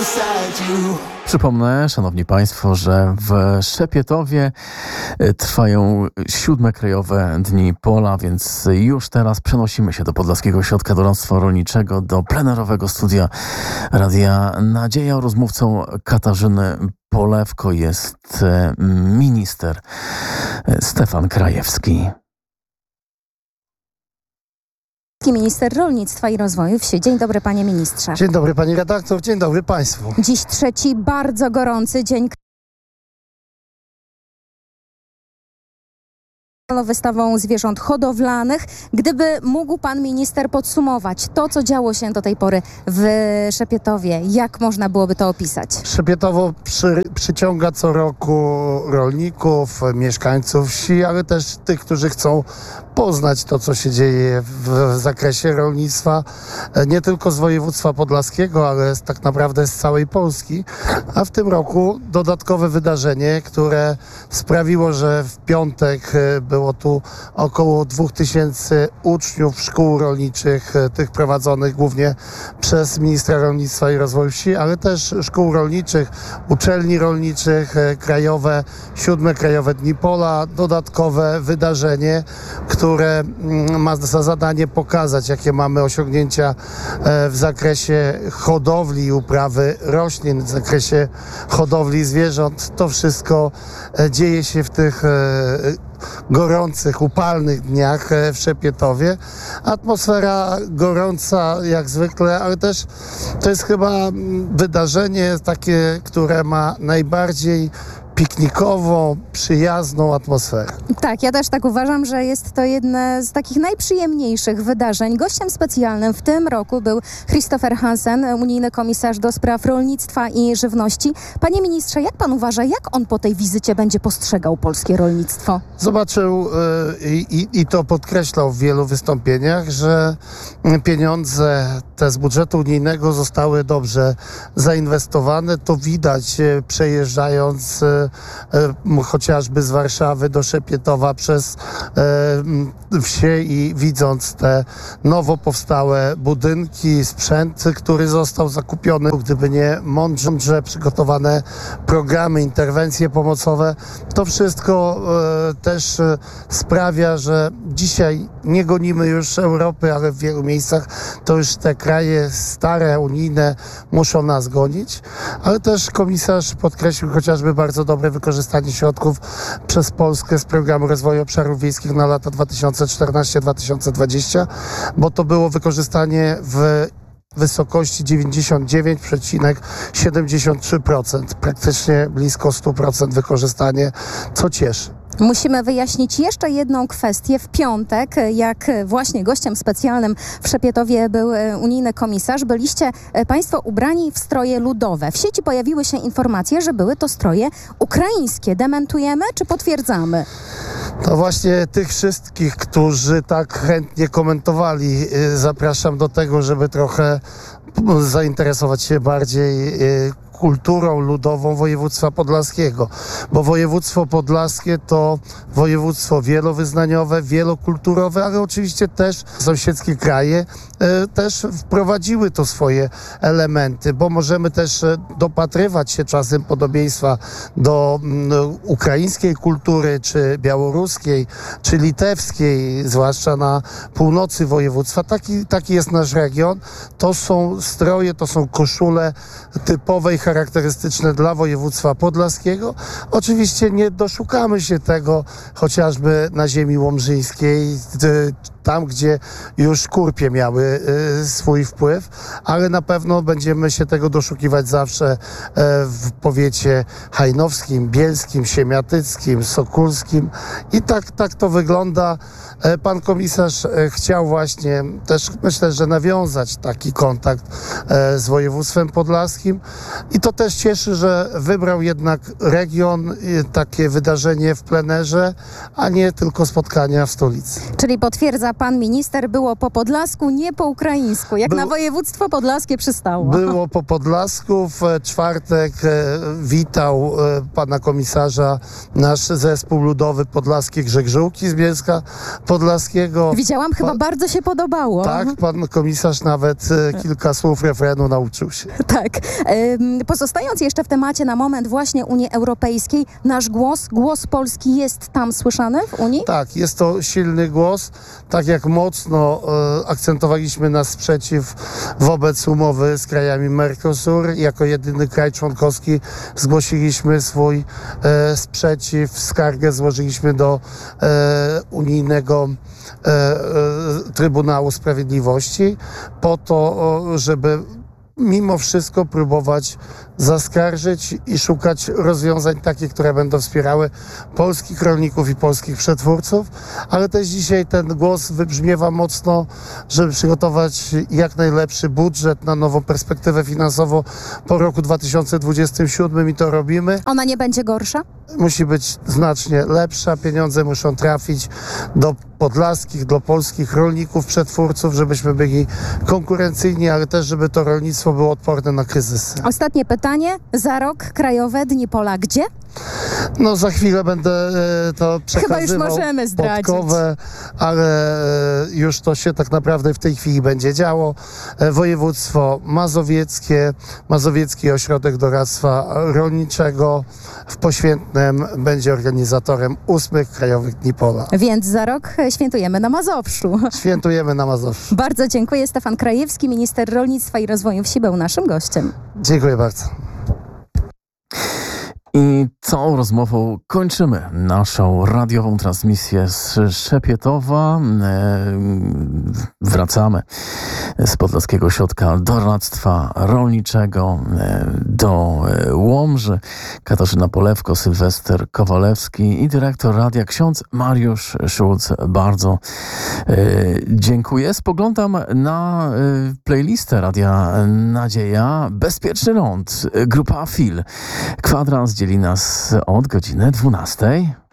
Przypomnę, szanowni państwo, że w Szepietowie trwają 7. Krajowe Dni Pola, więc już teraz przenosimy się do Podlaskiego Ośrodka Doradztwa Rolniczego, do plenerowego studia Radia Nadzieja. Rozmówcą Katarzyny Polewko jest minister Stefan Krajewski. Minister Rolnictwa i Rozwoju Wsi. Dzień dobry, panie ministrze. Dzień dobry, pani redaktor, dzień dobry państwu. Dziś trzeci bardzo gorący dzień wystawą zwierząt hodowlanych. Gdyby mógł pan minister podsumować to, co działo się do tej pory w Szepietowie, jak można byłoby to opisać? Szepietowo przyciąga co roku rolników, mieszkańców wsi, ale też tych, którzy chcą poznać to, co się dzieje w zakresie rolnictwa, nie tylko z województwa podlaskiego, ale tak naprawdę z całej Polski. A w tym roku dodatkowe wydarzenie, które sprawiło, że w piątek było tu około 2000 uczniów szkół rolniczych, tych prowadzonych głównie przez ministra rolnictwa i rozwoju wsi, ale też szkół rolniczych, uczelni rolniczych, krajowe, 7. Krajowe Dni Pola, dodatkowe wydarzenie, które ma za zadanie pokazać, jakie mamy osiągnięcia w zakresie hodowli i uprawy roślin, w zakresie hodowli zwierząt. To wszystko dzieje się w tych gorących, upalnych dniach w Szepietowie. Atmosfera gorąca jak zwykle, ale też to jest chyba wydarzenie takie, które ma najbardziej piknikową, przyjazną atmosferę. Tak, ja też tak uważam, że jest to jedne z takich najprzyjemniejszych wydarzeń. Gościem specjalnym w tym roku był Christopher Hansen, unijny komisarz do spraw rolnictwa i żywności. Panie ministrze, jak pan uważa, jak on po tej wizycie będzie postrzegał polskie rolnictwo? Zobaczył i to podkreślał w wielu wystąpieniach, że pieniądze te z budżetu unijnego zostały dobrze zainwestowane. To widać przejeżdżając chociażby z Warszawy do Szepietowa przez wsie i widząc te nowo powstałe budynki, sprzęt, który został zakupiony. Gdyby nie mądrze przygotowane programy, interwencje pomocowe, to wszystko też sprawia, że dzisiaj nie gonimy już Europy, ale w wielu miejscach to już te kraje stare, unijne muszą nas gonić, ale też komisarz podkreślił chociażby bardzo dobre wykorzystanie środków przez Polskę z Programu Rozwoju Obszarów Wiejskich na lata 2014-2020, bo to było wykorzystanie w wysokości 99,73%, praktycznie blisko 100% wykorzystanie, co cieszy. Musimy wyjaśnić jeszcze jedną kwestię. W piątek, jak właśnie gościem specjalnym w Szepietowie był unijny komisarz, byliście państwo ubrani w stroje ludowe. W sieci pojawiły się informacje, że były to stroje ukraińskie. Dementujemy czy potwierdzamy? To właśnie tych wszystkich, którzy tak chętnie komentowali, zapraszam do tego, żeby trochę zainteresować się bardziej kulturą ludową województwa podlaskiego, bo województwo podlaskie to województwo wielowyznaniowe, wielokulturowe, ale oczywiście też sąsiedzkie kraje też wprowadziły to swoje elementy, bo możemy też dopatrywać się czasem podobieństwa do ukraińskiej kultury, czy białoruskiej, czy litewskiej, zwłaszcza na północy województwa. Taki jest nasz region. To są stroje, to są koszule typowej, charakterystyczne dla województwa podlaskiego. Oczywiście nie doszukamy się tego chociażby na ziemi łomżyńskiej, tam, gdzie już kurpie miały swój wpływ, ale na pewno będziemy się tego doszukiwać zawsze w powiecie hajnowskim, bielskim, siemiatyckim, sokulskim i tak to wygląda. Pan komisarz chciał właśnie też, myślę, że nawiązać taki kontakt z województwem podlaskim i to też cieszy, że wybrał jednak region, takie wydarzenie w plenerze, a nie tylko spotkania w stolicy. Czyli potwierdza pan minister, było po podlasku, nie po ukraińsku, jak na województwo podlaskie przystało. Było po podlasku. W czwartek witał pana komisarza nasz zespół ludowy podlaskie Grzegżółki z Bielska Podlaskiego. Widziałam, chyba bardzo się podobało. Tak, pan komisarz nawet kilka słów refrenu nauczył się. Tak. Pozostając jeszcze w temacie na moment właśnie Unii Europejskiej, nasz głos Polski jest tam słyszany w Unii? Tak, jest to silny głos. Tak jak mocno akcentowaliśmy nasz sprzeciw wobec umowy z krajami Mercosur, jako jedyny kraj członkowski zgłosiliśmy swój sprzeciw, skargę złożyliśmy do unijnego Trybunału Sprawiedliwości po to, żeby mimo wszystko próbować zaskarżyć i szukać rozwiązań takich, które będą wspierały polskich rolników i polskich przetwórców, ale też dzisiaj ten głos wybrzmiewa mocno, żeby przygotować jak najlepszy budżet na nową perspektywę finansową po roku 2027 i to robimy. Ona nie będzie gorsza? Musi być znacznie lepsza, pieniądze muszą trafić do podlaskich, do polskich rolników, przetwórców, żebyśmy byli konkurencyjni, ale też, żeby to rolnictwo było odporne na kryzysy. Ostatnie pytanie. Za rok Krajowe Dni Pola gdzie? No za chwilę będę to przekazywał. Chyba już możemy zdradzić. Podkowe, ale już to się tak naprawdę w tej chwili będzie działo. Województwo mazowieckie, Mazowiecki Ośrodek Doradztwa Rolniczego w Poświętnem będzie organizatorem 8 Krajowych Dni Pola. Więc za rok świętujemy na Mazowszu. Świętujemy na Mazowszu. Bardzo dziękuję. Stefan Krajewski, minister rolnictwa i rozwoju wsi, był naszym gościem. Dziękuję bardzo. I całą rozmową kończymy naszą radiową transmisję z Szepietowa. Wracamy z Podlaskiego Ośrodka Doradztwa Rolniczego do Łomży. Katarzyna Polewko, Sylwester Kowalewski i dyrektor radia ksiądz Mariusz Szulc. Bardzo dziękuję. Spoglądam na playlistę Radia Nadzieja. Bezpieczny ląd, grupa Fil. Kwadrans dzieli nas od godziny 12.